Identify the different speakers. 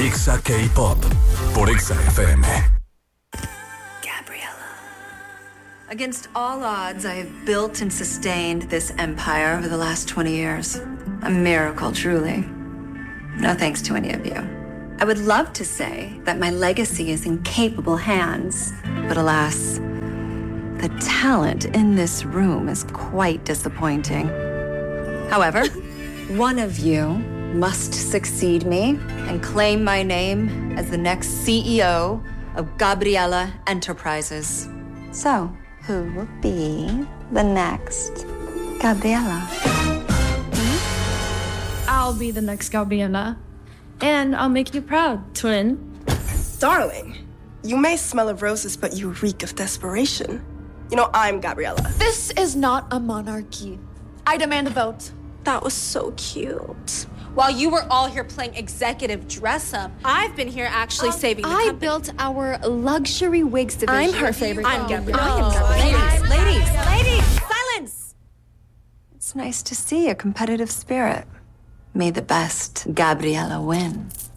Speaker 1: Ixa K-Pop por Ixa FM.
Speaker 2: Gabriella. Against all odds, I have built and sustained this empire over the last 20 years. A miracle, truly. No thanks to any of you. I would love to say that my legacy is in capable hands, but alas, the talent in this room is quite disappointing. However, one of you must succeed me and claim my name as the next CEO of Gabriella Enterprises. So, who will be the next Gabriella?
Speaker 3: I'll be the next Gabriella. And I'll make you proud, twin.
Speaker 4: Darling, you may smell of roses, but you reek of desperation. You know, I'm Gabriella.
Speaker 5: This is not a monarchy. I demand a vote.
Speaker 6: That was so cute. While you were all here playing executive dress-up, I've been here actually saving the company.
Speaker 5: I built our luxury wigs division.
Speaker 6: I'm her favorite.
Speaker 2: I'm Gabriella.
Speaker 6: I am Gabriella.
Speaker 2: Ladies,
Speaker 6: Silence!
Speaker 2: it's nice to see a competitive spirit. May the best Gabriella win.